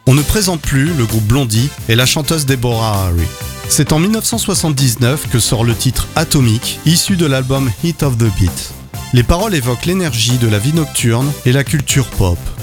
On ne présente plus le groupe Blondie et la chanteuse Deborah Harry. C'est en 1979 que sort le titre Atomic, issu de l'album Hit of the Beat. Les paroles évoquent l'énergie de la vie nocturne et la culture pop.